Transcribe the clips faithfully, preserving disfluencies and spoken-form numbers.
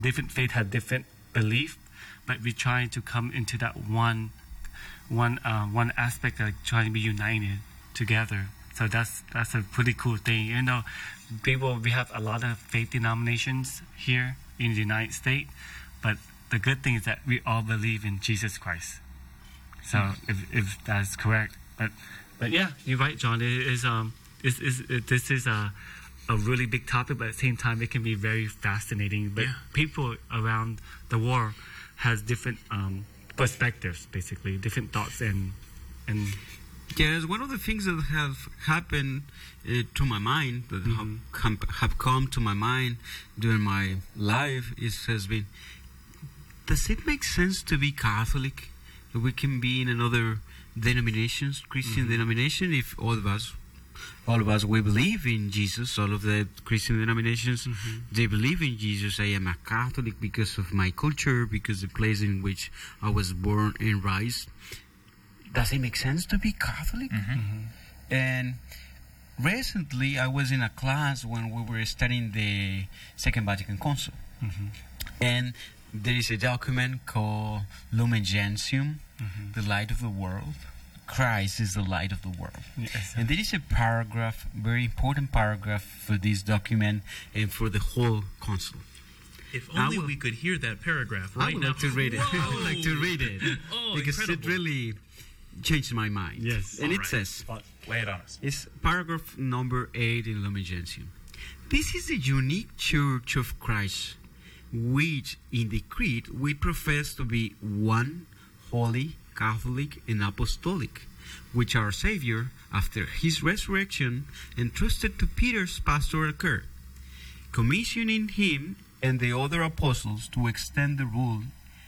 different faith have different belief, but we're trying to come into that one, one, uh, one aspect, like trying to be united together. So that's that's a pretty cool thing. You know, people, we have a lot of faith denominations here in the United States, but the good thing is that we all believe in Jesus Christ. So mm-hmm. if if that's correct, but but yeah, you're right, John. It is um, it's, it's, it, this is a a really big topic, but at the same time, it can be very fascinating. But yeah. people around the world has different um, perspectives, basically different thoughts and and. Yes, one of the things that have happened uh, to my mind, that mm-hmm. have, come, have come to my mind during my life, is has been: does it make sense to be Catholic? We can be in another denominations, Christian mm-hmm. denomination, if all of us, all of us, we believe in Jesus. All of the Christian denominations, mm-hmm. they believe in Jesus. I am a Catholic because of my culture, because of the place in which I was born and raised. Does it make sense to be Catholic? Mm-hmm. Mm-hmm. And recently, I was in a class when we were studying the Second Vatican Council. Mm-hmm. And there is a document called Lumen Gentium, mm-hmm. the light of the world. Christ is the light of the world. Yes. And there is a paragraph, very important paragraph for this document and for the whole council. If only we could hear that paragraph right I would now. like to read it. Whoa. I would like to read it. Oh, because incredible. it really changed my mind. Yes. And All it right. says, lay it on us. it's paragraph number eight in Lumen Gentium. This is the unique Church of Christ, which in the Creed we profess to be one, holy, Catholic, and apostolic, which our Savior, after his resurrection, entrusted to Peter's pastoral care, commissioning him and the other apostles to extend the rule,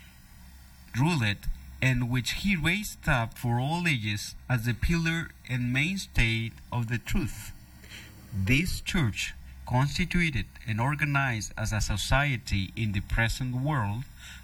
rule it, and which he raised up for all ages as the pillar and mainstay of the truth. This church, constituted and organized as a society in the present world,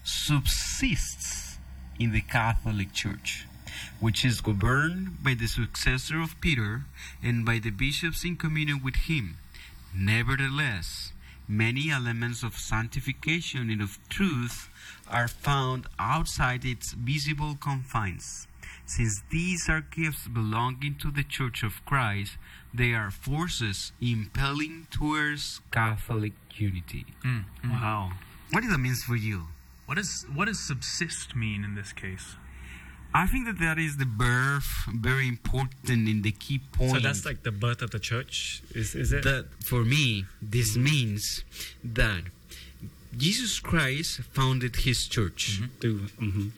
subsists in the Catholic Church, which is governed by the successor of Peter and by the bishops in communion with him. Nevertheless, many elements of sanctification and of truth are found outside its visible confines. Since these are gifts belonging to the Church of Christ, they are forces impelling towards Catholic unity. Mm, mm. Wow. What does that mean for you? What does what does subsist mean in this case? I think that that is the birth, very important in the key point. So that's like the birth of the church, is is it? That for me, this means that Jesus Christ founded his church. Mm-hmm. Mm-hmm.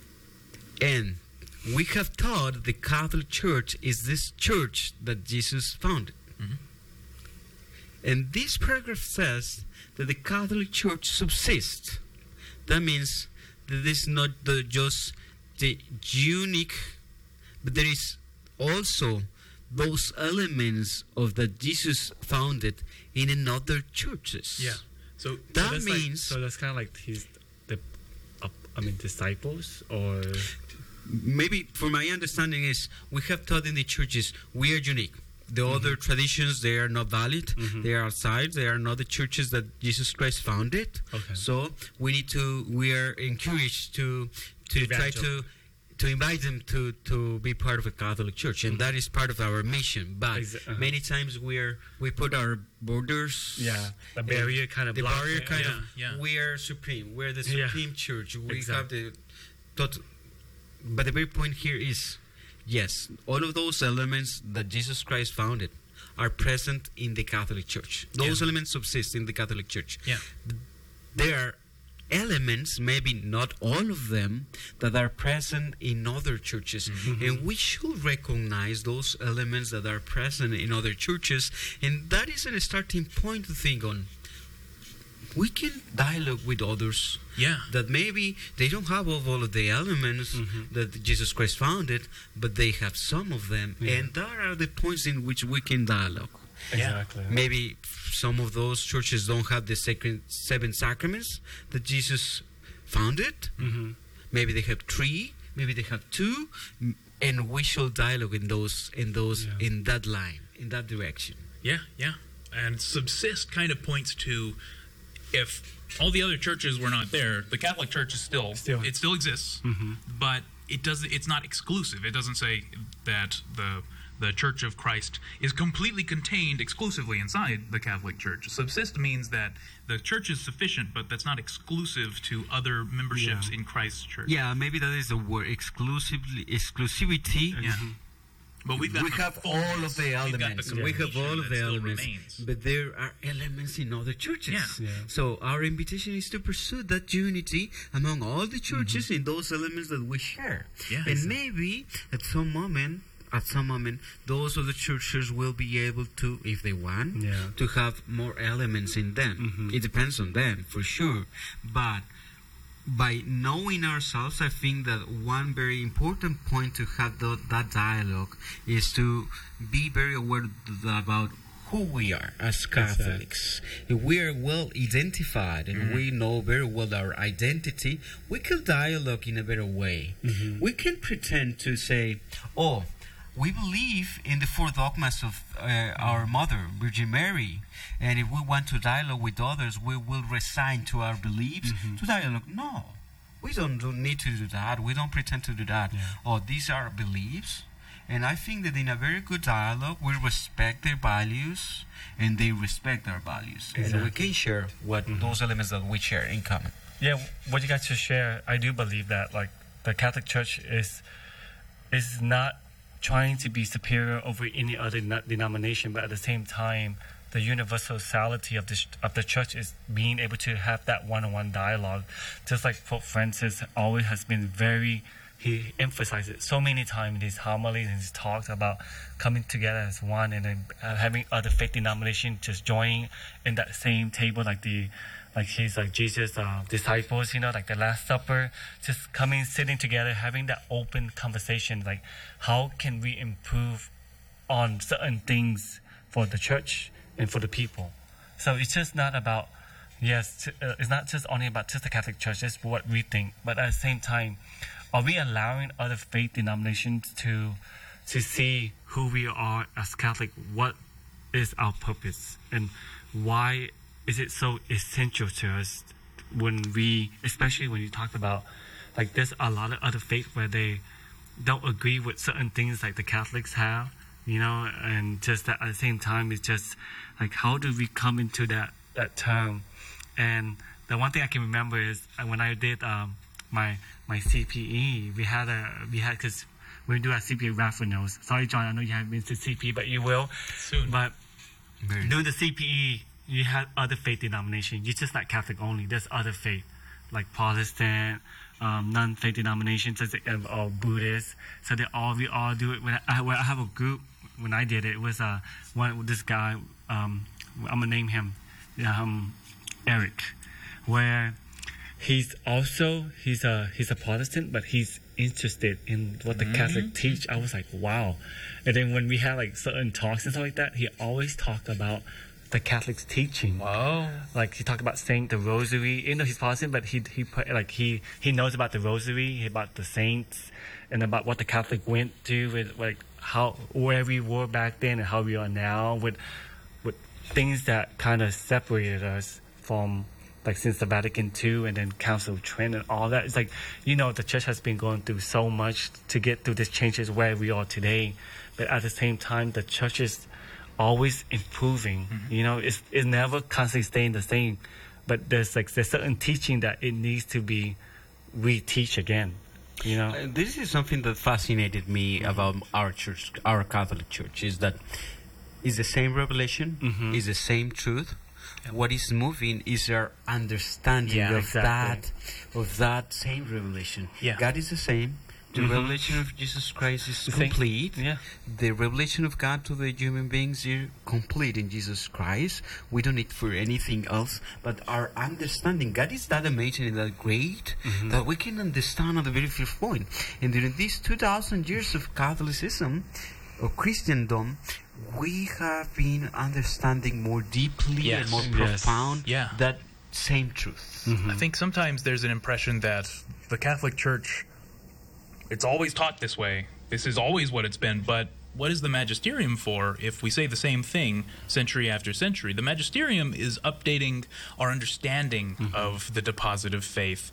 And we have taught the Catholic Church is this church that Jesus founded. Mm-hmm. And this paragraph says that the Catholic Church subsists. That means that this is not the, just the unique, but there is also those elements of that Jesus founded in another churches. Yeah. So That so that's means- like, so that's kind of like his the, uh, I mean, disciples, or Maybe, for my understanding, is we have taught in the churches we are unique. The mm-hmm. other traditions, they are not valid. Mm-hmm. They are outside. They are not the churches that Jesus Christ founded. Okay. So we need to. We are encouraged to to try to to invite them to to be part of a Catholic church, and Mm-hmm. that is part of our mission. But Exa- uh-huh. many times we are we put our borders. yeah, the barrier kind of The block barrier it. kind Yeah, of. yeah. We are supreme. We're the Yeah. supreme church. We Exactly. have the. Tot- but the very point here is, yes, all of those elements that Jesus Christ founded are present in the Catholic Church. Those Yeah. elements subsist in the Catholic Church. Yeah. There are elements, maybe not all of them, that are present in other churches. Mm-hmm. And we should recognize those elements that are present in other churches. And that is a starting point to think on. We can dialogue with others Yeah. that maybe they don't have all of the elements Mhm. that Jesus Christ founded, but they have some of them. Yeah. And there are the points in which we can dialogue. Exactly. Maybe some of those churches don't have the sacred seven sacraments that Jesus founded. Mm-hmm. Maybe they have three. Maybe they have two. M- And we should dialogue in those, in those, Yeah. in that line, in that direction. Yeah, yeah. And subsist kind of points to if all the other churches were not there, the Catholic Church is still, Still. it still exists, Mhm. but it doesn't. It's not exclusive. It doesn't say that the the Church of Christ is completely contained exclusively inside the Catholic Church. Subsist means that the church is sufficient, but that's not exclusive to other memberships Yeah. in Christ's church. Yeah, maybe that is the word, exclusively, exclusivity. Yeah. But we've got we the have all fullness. of the We've got elements. the We have completion all of that the still elements. remains. But there are elements in other churches. Yeah. Yeah. So our invitation is to pursue that unity among all the churches in those elements that we share. Yeah, and exactly. maybe at some moment, at some moment, those other churches will be able to, if they want, Yeah. to have more elements in them. Mhm. It depends on them, for sure. But by knowing ourselves, I think that one very important point to have the, that dialogue is to be very aware th- about who we are as Catholics. If we are well identified and we know very well our identity, we can dialogue in a better way. Mhm. We can pretend to say, oh, we believe in the four dogmas of uh, our mother, Virgin Mary, and if we want to dialogue with others, we will resign to our beliefs to dialogue. No, we don't, don't need to do that. We don't pretend to do that. Yeah. Oh, these are beliefs, and I think that in a very good dialogue, we respect their values, and they respect our values, and we Exactly. can share what those elements that we share in common. Yeah, what you guys just share, I do believe that like the Catholic Church is is not trying to be superior over any other no- denomination, but at the same time, the universality of this of the church is being able to have that one-on-one dialogue. Just like Pope Francis always has been very, he emphasized it so many times in his homilies and his talks about coming together as one, and then uh, having other faith denominations just joining in that same table, like the like his like Jesus uh, disciples, you know, like the Last Supper, just coming, sitting together, having that open conversation, like how can we improve on certain things for the church and for the people. So it's just not about, yes, t- uh, it's not just only about just the Catholic Church, just what we think, but at the same time, are we allowing other faith denominations to to see who we are as Catholic? What is our purpose, and why is it so essential to us when we, especially when you talk about, like there's a lot of other faiths where they don't agree with certain things like the Catholics have, you know, and just that at the same time, it's just like, how do we come into that, that term? And the one thing I can remember is uh, when I did um, my my C P E, we had a, we had, because we do our C P E raffle notes. Sorry, John, I know you haven't been to C P E, but you will. Soon. But Very during the C P E, you had other faith denominations. You're just not Catholic only. There's other faith, like Protestant, um, non-faith denominations, such as, um, or Buddhist. So they all, we all do it. When I, when I have a group, when I did it, it was uh, one this guy. Um, I'm gonna name him, um, Eric, where he's also he's a he's a Protestant, but he's interested in what the Catholic teach. I was like, wow. And then when we had like certain talks and stuff like that, he always talked about the Catholic's teaching. Wow. Like he talked about saying the Rosary. You know, he's Protestant, but he he put like he he knows about the Rosary, about the saints, and about what the Catholic went through with like how where we were back then and how we are now, with with things that kind of separated us from, like, since the Vatican two and then Council of Trent and all that. It's like, you know, the church has been going through so much to get through this changes where we are today, but at the same time, the church is always improving. You know, it's it's never constantly staying the same, but there's like there's certain teaching that it needs to be re-teach again. You know, Uh, this is something that fascinated me about our church, our Catholic Church, is that it's the same revelation, Mhm. it's the same truth. What is moving is our understanding Yeah, of exactly. that, of that same revelation. Yeah. God is the same. The Mhm. revelation of Jesus Christ is The same. complete. yeah. The revelation of God to the human beings is complete in Jesus Christ. We don't need for anything else but our understanding. God is that amazing and that great Mhm. that we can understand at the very first point. And during these two thousand years of Catholicism, of Christendom, we have been understanding more deeply Yes. and more Yes. profound Yeah. that same truth. Mhm. I think sometimes there's an impression that the Catholic Church, it's always taught this way. This is always what it's been, but what is the magisterium for if we say the same thing century after century? The magisterium is updating our understanding mm-hmm. of the deposit of faith